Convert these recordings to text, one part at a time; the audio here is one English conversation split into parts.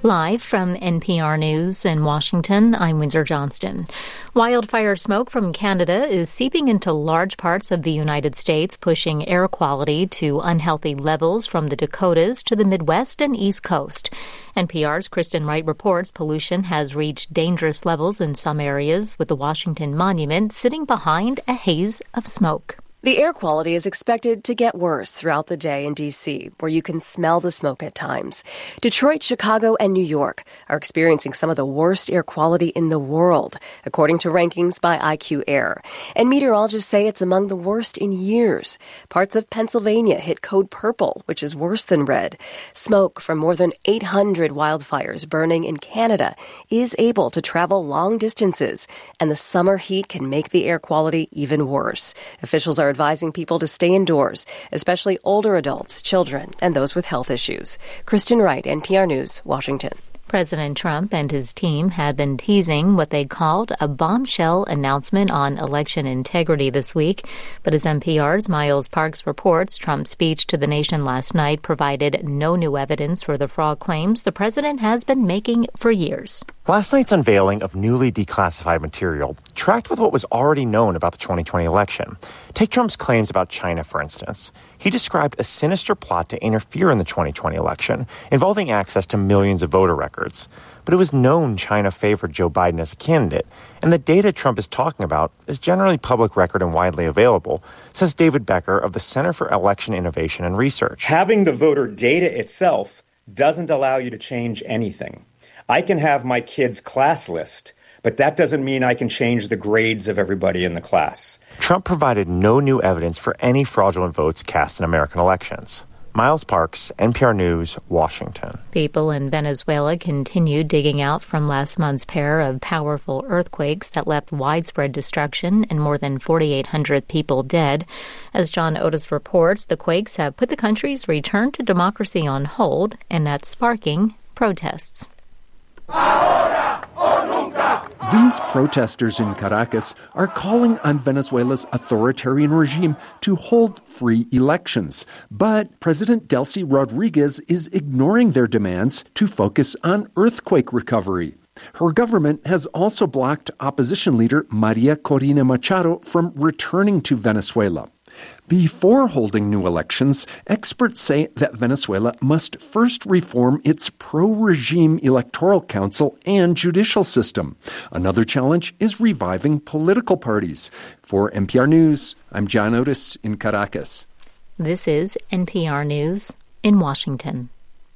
Live from NPR News in Washington, I'm Windsor Johnston. Wildfire smoke from Canada is seeping into large parts of the United States, pushing air quality to unhealthy levels from the Dakotas to the Midwest and East Coast. NPR's Kristen Wright reports pollution has reached dangerous levels in some areas, with the Washington Monument sitting behind a haze of smoke. The air quality is expected to get worse throughout the day in D.C., where you can smell the smoke at times. Detroit, Chicago, and New York are experiencing some of the worst air quality in the world, according to rankings by IQ Air. And meteorologists say it's among the worst in years. Parts of Pennsylvania hit code purple, which is worse than red. Smoke from more than 800 wildfires burning in Canada is able to travel long distances, and the summer heat can make the air quality even worse. Officials are advising people to stay indoors, especially older adults, children, and those with health issues. Kristen Wright, NPR News, Washington. President Trump and his team had been teasing what they called a bombshell announcement on election integrity this week. But as NPR's Miles Parks reports, Trump's speech to the nation last night provided no new evidence for the fraud claims the president has been making for years. Last night's unveiling of newly declassified material tracked with what was already known about the 2020 election. Take Trump's claims about China, for instance. He described a sinister plot to interfere in the 2020 election, involving access to millions of voter records. But it was known China favored Joe Biden as a candidate, and the data Trump is talking about is generally public record and widely available, says David Becker of the Center for Election Innovation and Research. Having the voter data itself doesn't allow you to change anything. I can have my kids' class list, but that doesn't mean I can change the grades of everybody in the class. Trump provided no new evidence for any fraudulent votes cast in American elections. Miles Parks, NPR News, Washington. People in Venezuela continue digging out from last month's pair of powerful earthquakes that left widespread destruction and more than 4,800 people dead. As John Otis reports, the quakes have put the country's return to democracy on hold, and that's sparking protests. These protesters in Caracas are calling on Venezuela's authoritarian regime to hold free elections. But President Delcy Rodriguez is ignoring their demands to focus on earthquake recovery. Her government has also blocked opposition leader Maria Corina Machado from returning to Venezuela. Before holding new elections, experts say that Venezuela must first reform its pro-regime electoral council and judicial system. Another challenge is reviving political parties. For NPR News, I'm John Otis in Caracas. This is NPR News in Washington.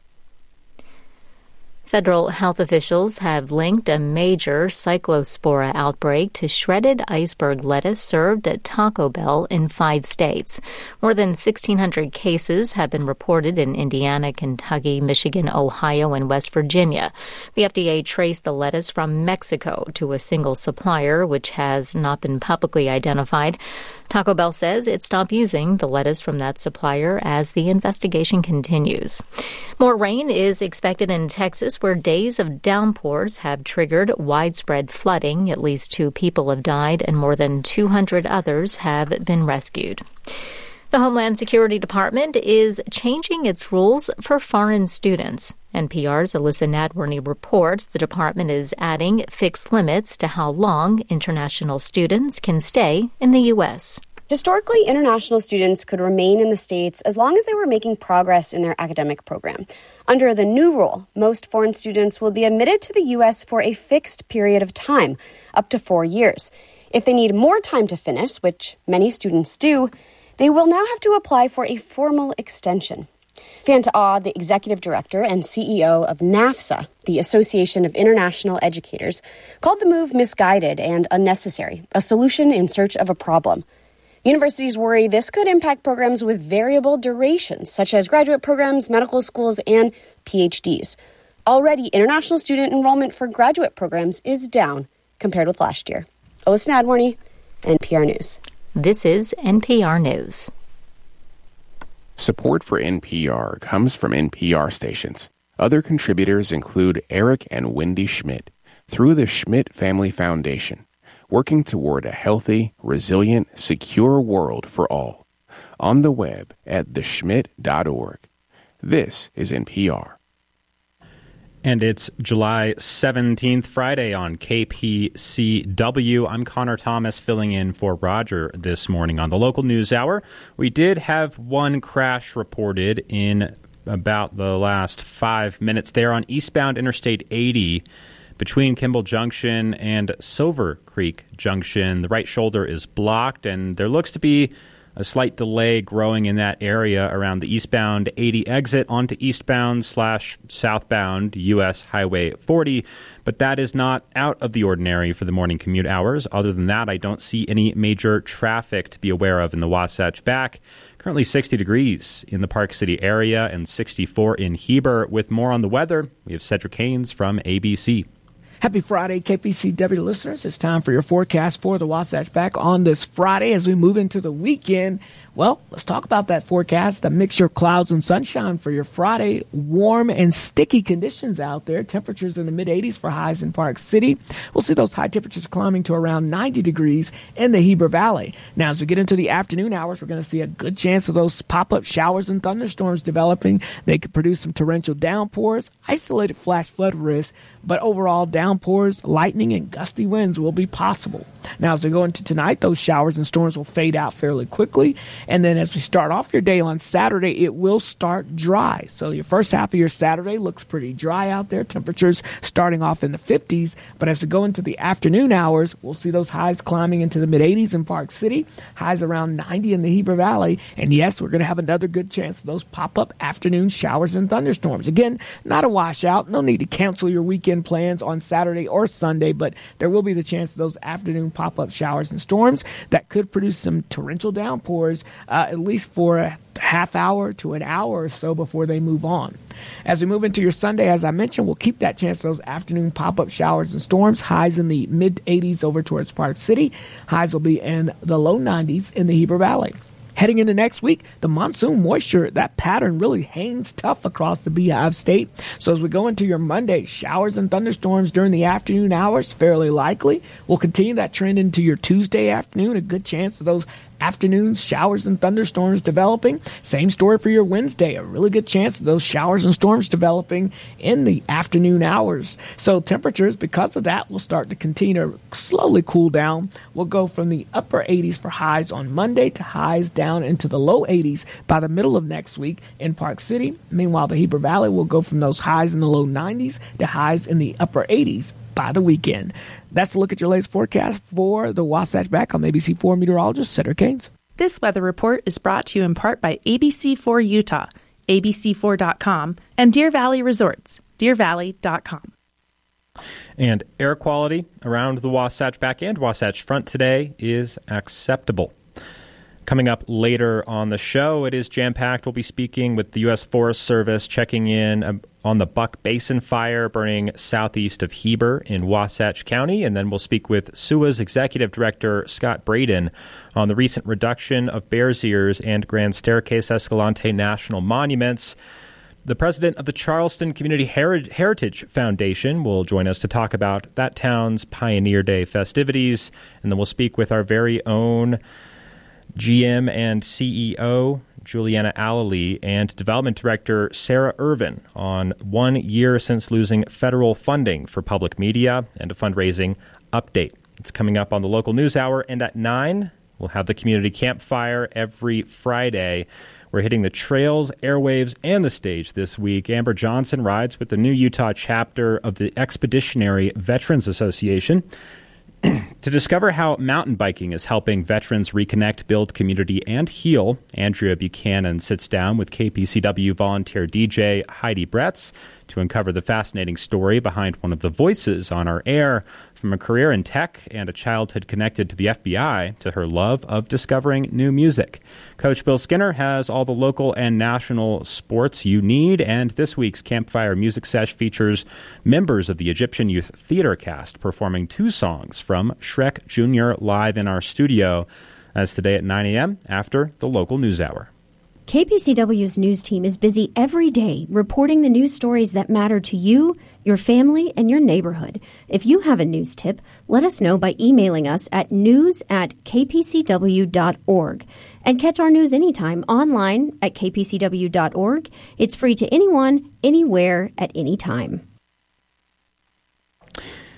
Federal health officials have linked a major cyclospora outbreak to shredded iceberg lettuce served at Taco Bell in 5 states. More than 1,600 cases have been reported in Indiana, Kentucky, Michigan, Ohio, and West Virginia. The FDA traced the lettuce from Mexico to a single supplier, which has not been publicly identified. Taco Bell says it stopped using the lettuce from that supplier as the investigation continues. More rain is expected in Texas, where days of downpours have triggered widespread flooding. At least 2 people have died and more than 200 others have been rescued. The Homeland Security Department is changing its rules for foreign students. NPR's Alyssa Nadworny reports the department is adding fixed limits to how long international students can stay in the U.S. Historically, international students could remain in the States as long as they were making progress in their academic program. Under the new rule, most foreign students will be admitted to the U.S. for a fixed period of time, up to 4 years. If they need more time to finish, which many students do, they will now have to apply for a formal extension. Fanta Ah, the executive director and CEO of NAFSA, the Association of International Educators, called the move misguided and unnecessary, a solution in search of a problem. Universities worry this could impact programs with variable durations, such as graduate programs, medical schools, and PhDs. Already, international student enrollment for graduate programs is down compared with last year. Alyssa Nadworny, NPR News. This is NPR News. Support for NPR comes from NPR stations. Other contributors include Eric and Wendy Schmidt through the Schmidt Family Foundation, working toward a healthy, resilient, secure world for all. On the web at theschmidt.org. This is NPR. And it's July 17th, Friday on KPCW. I'm Connor Thomas filling in for Roger this morning on the local news hour. We did have one crash reported in about the last 5 minutes there on eastbound Interstate 80 between Kimball Junction and Silver Creek Junction. The right shoulder is blocked, and there looks to be a slight delay growing in that area around the eastbound 80 exit onto eastbound/southbound U.S. Highway 40. But that is not out of the ordinary for the morning commute hours. Other than that, I don't see any major traffic to be aware of in the Wasatch back. Currently 60 degrees in the Park City area and 64 in Heber. With more on the weather, we have Cedric Haynes from ABC. Happy Friday, KPCW listeners. It's time for your forecast for the Wasatch back on this Friday as we move into the weekend. Well, let's talk about that forecast, the mixture of clouds and sunshine for your Friday. Warm and sticky conditions out there. Temperatures in the mid-80s for highs in Park City. We'll see those high temperatures climbing to around 90 degrees in the Heber Valley. Now, as we get into the afternoon hours, we're going to see a good chance of those pop-up showers and thunderstorms developing. They could produce some torrential downpours, isolated flash flood risk, but overall downpours, lightning, and gusty winds will be possible. Now, as we go into tonight, those showers and storms will fade out fairly quickly. And then as we start off your day on Saturday, it will start dry. So your first half of your Saturday looks pretty dry out there. Temperatures starting off in the 50s. But as we go into the afternoon hours, we'll see those highs climbing into the mid-80s in Park City, highs around 90 in the Heber Valley. And yes, we're going to have another good chance of those pop-up afternoon showers and thunderstorms. Again, not a washout. No need to cancel your weekend plans on Saturday or Sunday, but there will be the chance of those afternoon pop-up showers and storms that could produce some torrential downpours, at least for a half hour to an hour or so before they move on. As we move into your Sunday, as I mentioned, we'll keep that chance of those afternoon pop-up showers and storms. Highs in the mid-80s over towards Park City. Highs will be in the low 90s in the Heber Valley. Heading into next week, the monsoon moisture, that pattern really hangs tough across the Beehive State. So as we go into your Monday, showers and thunderstorms during the afternoon hours, fairly likely. We'll continue that trend into your Tuesday afternoon, a good chance of those afternoons, showers and thunderstorms developing. Same story for your Wednesday, a really good chance of those showers and storms developing in the afternoon hours. So temperatures, because of that, will start to continue to slowly cool down. We'll go from the upper 80s for highs on Monday to highs down into the low 80s by the middle of next week in Park City. Meanwhile, the Heber Valley will go from those highs in the low 90s to highs in the upper 80s by the weekend. That's a look at your latest forecast for the Wasatch back. I'm ABC4 meteorologist Cedric Haynes. This weather report is brought to you in part by ABC4 Utah, abc4.com, and Deer Valley Resorts, deervalley.com. And air quality around the Wasatch back and Wasatch front today is acceptable. Coming up later on the show, it is jam-packed. We'll be speaking with the U.S. Forest Service, checking in on the Buck Basin fire burning southeast of Heber in Wasatch County. And then we'll speak with SUA's Executive Director, Scott Braden, on the recent reduction of Bears Ears and Grand Staircase Escalante National Monuments. The president of the Charleston Community Heritage Foundation will join us to talk about that town's Pioneer Day festivities. And then we'll speak with our very own GM and CEO Juliana Allely and Development Director Sarah Irvin on 1 year since losing federal funding for public media and a fundraising update. It's coming up on the local news hour, and at 9, we'll have the community campfire every Friday. We're hitting the trails, airwaves, and the stage this week. Amber Johnson rides with the New Utah chapter of the Expeditionary Veterans Association to discover how mountain biking is helping veterans reconnect, build community, and heal. Andrea Buchanan sits down with KPCW volunteer DJ Heidi Bretz to uncover the fascinating story behind one of the voices on our air, from a career in tech and a childhood connected to the FBI to her love of discovering new music. Coach Bill Skinner has all the local and national sports you need, and this week's Campfire Music Sesh features members of the Egyptian Youth Theater cast performing 2 songs from Shrek Jr. live in our studio. That's today at 9 a.m. after the local news hour. KPCW's news team is busy every day reporting the news stories that matter to you, your family, and your neighborhood. If you have a news tip, let us know by emailing us at news@kpcw.org. And catch our news anytime online at kpcw.org. It's free to anyone, anywhere, at any time.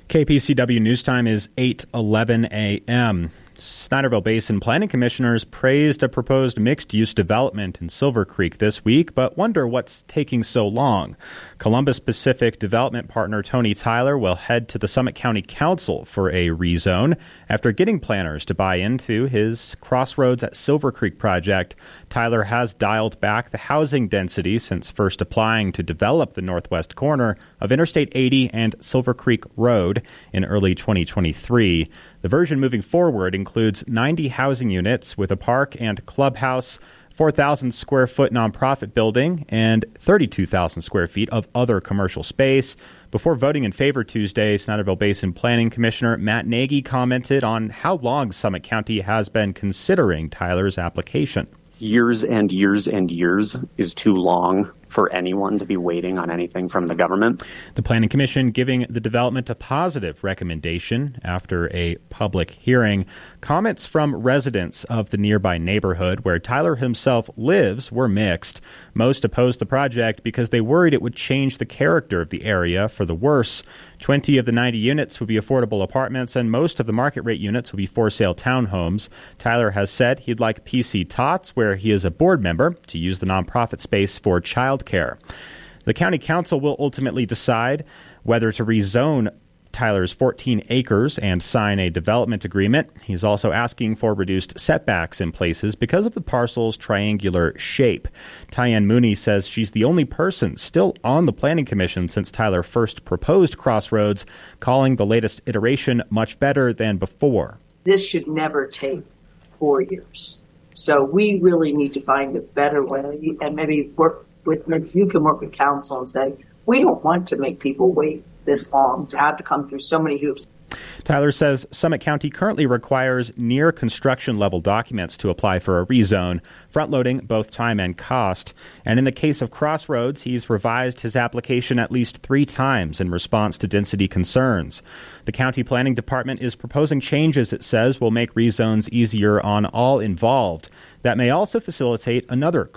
KPCW News Time is 8:11 a.m. Snyderville Basin Planning Commissioners praised a proposed mixed-use development in Silver Creek this week, but wonder what's taking so long. Columbus Pacific development partner Tony Tyler will head to the Summit County Council for a rezone after getting planners to buy into his Crossroads at Silver Creek project. Tyler has dialed back the housing density since first applying to develop the northwest corner of Interstate 80 and Silver Creek Road in early 2023. The version moving forward includes 90 housing units with a park and clubhouse, 4,000 square foot nonprofit building, and 32,000 square feet of other commercial space. Before voting in favor Tuesday, Snyderville Basin Planning Commissioner Matt Nagy commented on how long Summit County has been considering Tyler's application. Years and years and years is too long for anyone to be waiting on anything from the government. The Planning Commission giving the development a positive recommendation after a public hearing. Comments from residents of the nearby neighborhood where Tyler himself lives were mixed. Most opposed the project because they worried it would change the character of the area for the worse. 20 of the 90 units would be affordable apartments, and most of the market rate units would be for-sale townhomes. Tyler has said he'd like PC Tots, where he is a board member, to use the nonprofit space for childcare. The county council will ultimately decide whether to rezone Tyler's 14 acres and sign a development agreement. He's also asking for reduced setbacks in places because of the parcel's triangular shape. Tyann Mooney says she's the only person still on the Planning Commission since Tyler first proposed Crossroads, calling the latest iteration much better than before. This should never take 4 years. So we really need to find a better way, and maybe you can work with council and say, we don't want to make people wait this long, to have to come through so many hoops. Tyler says Summit County currently requires near construction level documents to apply for a rezone, front-loading both time and cost. And in the case of Crossroads, he's revised his application at least 3 times in response to density concerns. The county planning department is proposing changes it says will make rezones easier on all involved. That may also facilitate another